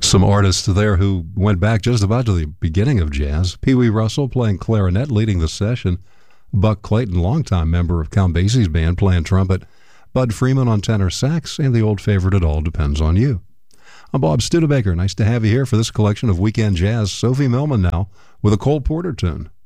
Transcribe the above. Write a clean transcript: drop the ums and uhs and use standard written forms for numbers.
Some artists there who went back just about to the beginning of jazz. Pee Wee Russell playing clarinet, leading the session. Buck Clayton, longtime member of Count Basie's band, playing trumpet. Bud Freeman on tenor sax, and the old favorite, It All Depends on You. I'm Bob Studebaker. Nice to have you here for this collection of weekend jazz. Sophie Millman now with a Cole Porter tune.